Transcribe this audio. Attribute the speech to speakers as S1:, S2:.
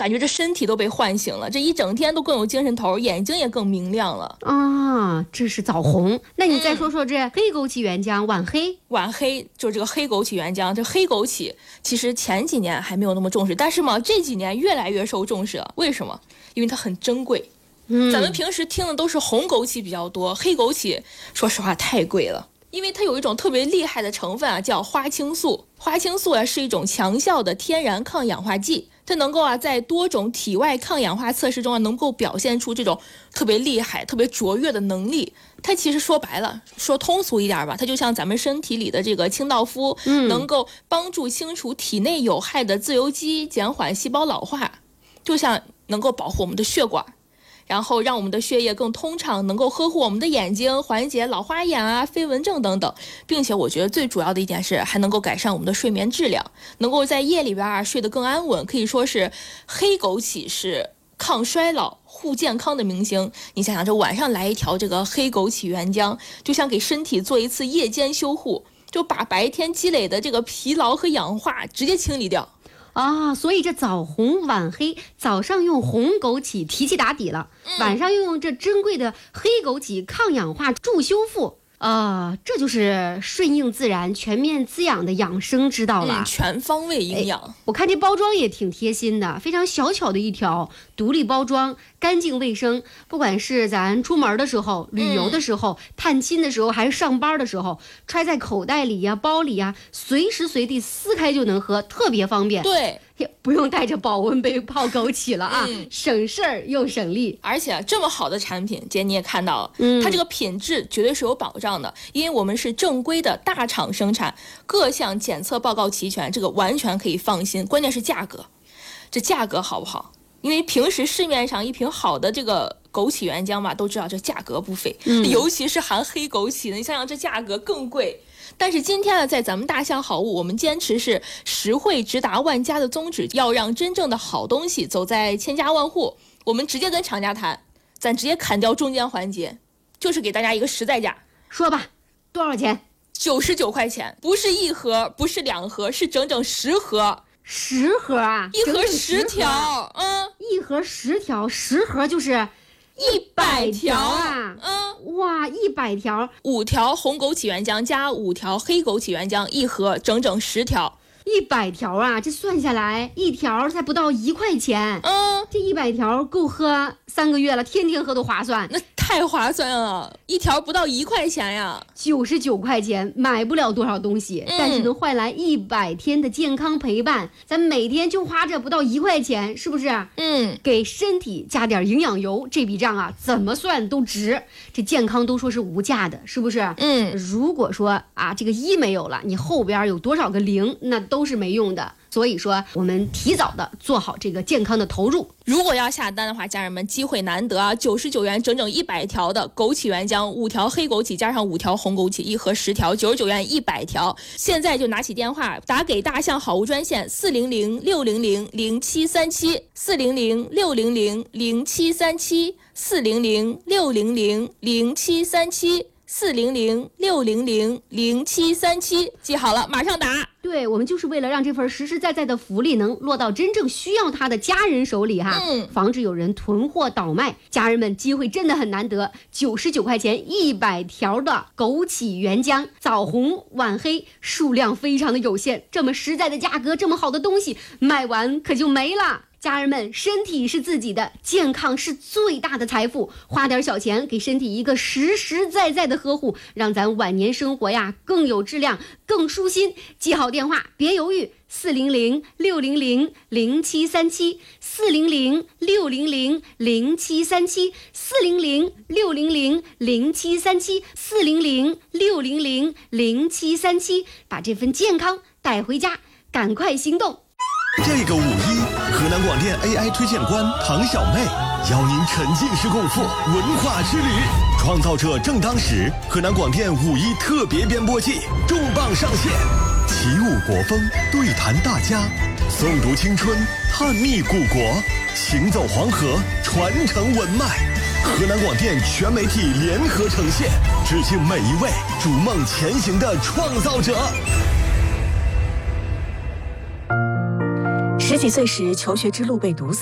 S1: 感觉这身体都被唤醒了，这一整天都更有精神头，眼睛也更明亮了
S2: 啊。这是枣红，那你再说说这黑枸杞原浆晚黑。
S1: 晚黑就是这个黑枸杞原浆，这黑枸杞其实前几年还没有那么重视，但是嘛，这几年越来越受重视了。为什么？因为它很珍贵。咱们平时听的都是红枸杞比较多，黑枸杞说实话太贵了。因为它有一种特别厉害的成分啊，叫花青素。花青素啊是一种强效的天然抗氧化剂，它能够啊在多种体外抗氧化测试中啊，能够表现出这种特别厉害、特别卓越的能力。它其实说白了，说通俗一点吧，它就像咱们身体里的这个清道夫，能够帮助清除体内有害的自由基，减缓细胞老化，就像能够保护我们的血管。然后让我们的血液更通畅，能够呵护我们的眼睛，缓解老花眼啊、飞蚊症等等，并且我觉得最主要的一点是，还能够改善我们的睡眠质量，能够在夜里边啊睡得更安稳。可以说是黑枸杞是抗衰老、护健康的明星。你想想，这晚上来一条这个黑枸杞原浆，就像给身体做一次夜间修护，就把白天积累的这个疲劳和氧化直接清理掉。
S2: 啊，所以这早红晚黑，早上用红枸杞提气打底了，晚上又用这珍贵的黑枸杞抗氧化助修复。这就是顺应自然、全面滋养的养生之道了。
S1: 全方位营养。
S2: 我看这包装也挺贴心的，非常小巧的一条，独立包装，干净卫生。不管是咱出门的时候、旅游的时候、探亲的时候，还是上班的时候，揣在口袋里呀、包里呀，随时随地撕开就能喝，特别方便。
S1: 对。
S2: 也不用带着保温杯泡枸杞了啊，省事儿又省力。
S1: 而且这么好的产品，姐你也看到了，它这个品质绝对是有保障的，因为我们是正规的大厂生产，各项检测报告齐全，这个完全可以放心。关键是价格，这价格好不好？因为平时市面上一瓶好的这个枸杞原浆吧，都知道这价格不菲，尤其是含黑枸杞的，你想想这价格更贵。但是今天呢，在咱们大象好物，我们坚持是实惠直达万家的宗旨，要让真正的好东西走在千家万户。我们直接跟厂家谈，咱直接砍掉中间环节，就是给大家一个实在价。
S2: 说吧，多少钱
S1: ？99块钱，不是一盒，不是两盒，是整整10盒。
S2: 10盒啊？
S1: 一盒10条，
S2: 一盒10条，10盒就是100条啊！哇，100条
S1: ，5条红枸杞原浆加5条黑枸杞原浆，一盒整整10条。
S2: 100条啊，这算下来一条才不到1块钱。这100条够喝3个月了，天天喝都划算。
S1: 那太划算了，一条不到1块钱呀
S2: ！99块钱买不了多少东西，但是能换来100天的健康陪伴。咱每天就花这不到1块钱，是不是？给身体加点营养油，这笔账啊，怎么算都值。这健康都说是无价的，是不是？如果说啊，这个1没有了，你后边有多少个0，那都是没用的。所以说，我们提早的做好这个健康的投入。
S1: 如果要下单的话，家人们机会难得啊！99元整整100条的枸杞原浆，5条黑枸杞加上5条红枸杞，一盒10条，99元100条。现在就拿起电话打给大象好物专线400-600-0737，400-600-0737，400-600-0737，记好了，马上打。
S2: 对，我们就是为了让这份实实在在的福利能落到真正需要它的家人手里哈，防止有人囤货倒卖。家人们，机会真的很难得，99块钱100条的枸杞原浆，早红晚黑，数量非常的有限，这么实在的价格，这么好的东西，卖完可就没了。家人们，身体是自己的，健康是最大的财富，花点小钱给身体一个实实在在的呵护，让咱晚年生活呀更有质量，更舒心。记好电话，别犹豫，400-600-0737，400-600-0737，400-600-0737，把这份健康带回家，赶快行动。
S3: 这个5·1，河南广电 AI 推荐官唐小妹邀您沉浸式共赴文化之旅。创造者正当时，河南广电5·1特别编播季重磅上线，起舞国风，对谈大家，诵读青春，探秘古国，行走黄河，传承文脉。河南广电全媒体联合呈现，致敬每一位逐梦前行的创造者。
S4: 10几岁时，求学之路被堵死。